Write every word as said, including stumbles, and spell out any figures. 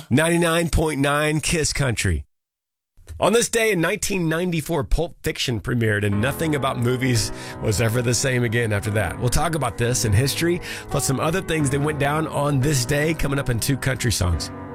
ninety-nine point nine Kiss Country. On this day in nineteen ninety-four, Pulp Fiction premiered, and nothing about movies was ever the same again after that. We'll talk about this and history, plus some other things that went down on this day coming up in two country songs.